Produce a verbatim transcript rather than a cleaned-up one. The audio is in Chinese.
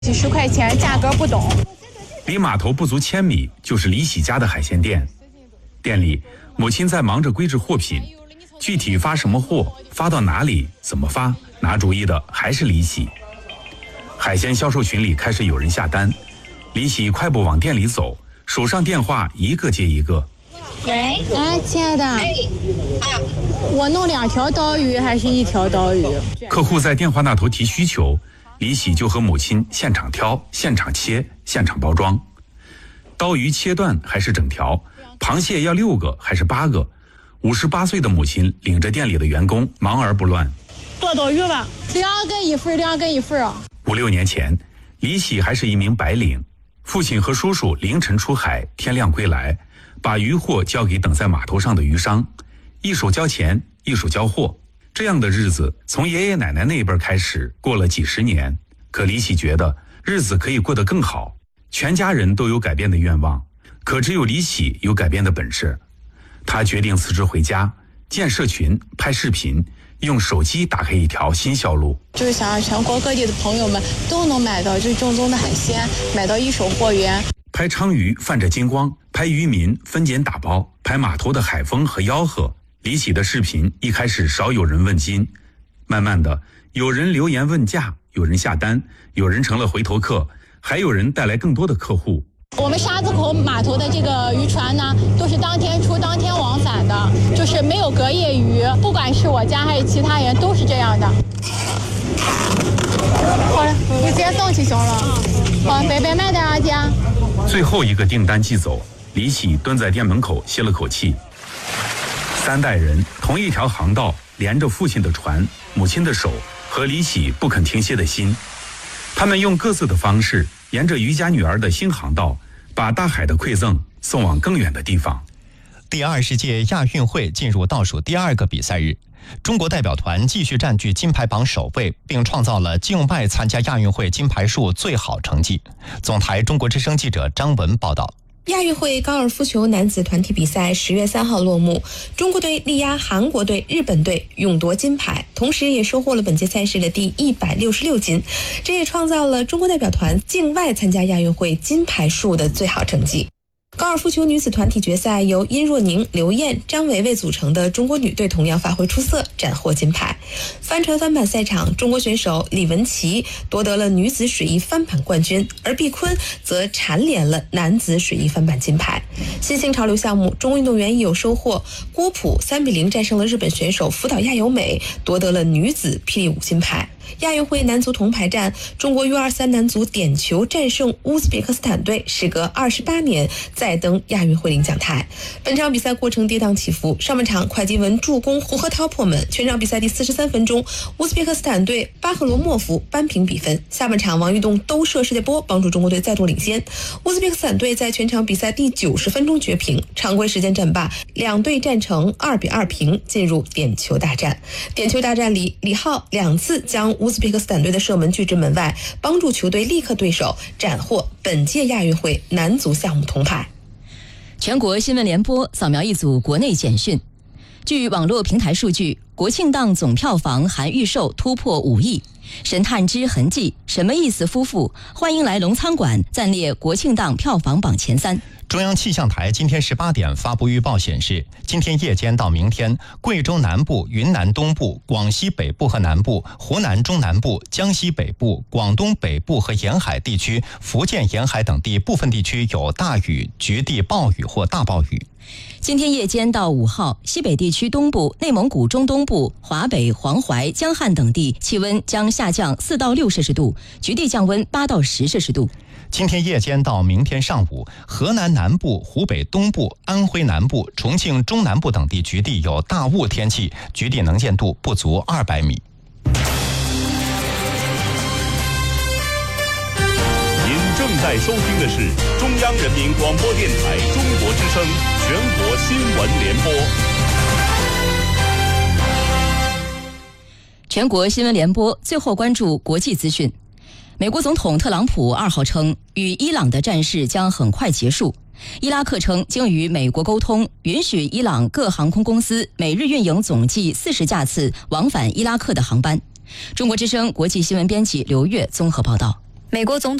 几十块钱，价格不懂。 离码头不足千米就是李喜家的海鲜店，店里母亲在忙着归置货品，具体发什么货，发到哪里，怎么发，拿主意的还是李喜。海鲜销售群里开始有人下单，李喜快步往店里走，手上电话一个接一个。 喂，哎，亲爱的，哎，我弄两条刀鱼还是一条刀鱼？ 客户在电话那头提需求，李喜就和母亲现场挑、现场切、现场包装。刀鱼切断还是整条？螃蟹要六个还是八个？五十八岁的母亲领着店里的员工忙而不乱。 多刀鱼吧，两根一份，两根一份啊。 五六年前，李喜还是一名白领，父亲和叔叔凌晨出海，天亮归来，把鱼货交给等在码头上的鱼商，一手交钱，一手交货。这样的日子从爷爷奶奶那辈开始过了几十年，可李喜觉得日子可以过得更好，全家人都有改变的愿望，可只有李喜有改变的本事。他决定辞职回家，建社群，拍视频，用手机打开一条新销路， 就是想让全国各地的朋友们都能买到最正宗的海鲜，买到一手货源。 拍鲳鱼泛着金光，拍渔民分拣打包，拍码头的海风和吆喝。李喜的视频一开始少有人问津，慢慢的有人留言问价，有人下单，有人成了回头客，还有人带来更多的客户。 我们沙子口码头的这个渔船呢，都是当天出当天往返的，就是没有隔夜鱼，不管是我家还是其他人都是这样的。好了，你直接送去行了。好，白白卖点啊，姐。 最后一个订单寄走，李喜蹲在店门口歇了口气。三代人同一条航道，连着父亲的船、母亲的手和李喜不肯停歇的心。他们用各自的方式，沿着渔家女儿的新航道，把大海的馈赠送往更远的地方。 第二十届亚运会进入倒数第二个比赛日，中国代表团继续占据金牌榜首位，并创造了境外参加亚运会金牌数最好成绩。总台中国之声记者张文报道。 亚运会高尔夫球男子团体比赛十月三号落幕，中国队力压韩国队、日本队，勇夺金牌，同时也收获了本届赛事的第一百六十六金，这也创造了中国代表团境外参加亚运会金牌数的最好成绩。高尔夫球女子团体决赛由殷若宁、刘燕、张维维组成的中国女队同样发挥出色，斩获金牌。帆船翻板赛场，中国选手李文琪夺得了女子水翼翻板冠军，而毕坤则蝉联了男子水翼翻板金牌。新兴潮流项目，中国运动员亦有收获，郭璞三比零战胜了日本选手福岛亚由美，夺得了女子霹雳舞金牌。亚运会男足铜牌战，中国 U 二十三 男足点球战胜乌兹别克斯坦队，时隔二十八年再登亚运会领奖台。本场比赛过程跌宕起伏，上半场会稽文助攻胡和涛破门，全场比赛第四十三分钟，乌兹别克斯坦队巴赫罗莫夫扳平比分。下半场王玉栋兜射世界波，帮助中国队再度领先。乌兹别克斯坦队在全场比赛第九十分钟绝平，常规时间战罢，两队战成二比二平，进入点球大战。点球大战里，李浩两次将乌兹别克斯坦队的射门拒之门外，帮助球队力克对手，斩获本届亚运会男足项目铜牌。 全国新闻联播扫描一组国内简讯。据网络平台数据，国庆档总票房含预售突破五亿。神探之痕迹、什么意思夫妇、欢迎来龙餐馆暂列国庆档票房榜前三。 中央气象台今天十八点发布预报显示，今天夜间到明天，贵州南部、云南东部、广西北部和南部、湖南中南部、江西北部、广东北部和沿海地区、福建沿海等地部分地区有大雨、局地暴雨或大暴雨。 今天夜间到五号，西北地区东部、内蒙古中东部、华北、黄淮、江汉等地气温将下降四到六摄氏度，局地降温八到十摄氏度。 今天夜间到明天上午，河南南部、湖北东部、安徽南部、重庆中南部等地局地有大雾天气，局地能见度不足二百米。 您正在收听的是中央人民广播电台中国之声全国新闻联播。 全国新闻联播最后关注国际资讯。美国总统特朗普二号称，与伊朗的战事将很快结束。伊拉克称经与美国沟通，允许伊朗各航空公司每日运营总计四十架次往返伊拉克的航班。中国之声国际新闻编辑刘月综合报道。 美国总统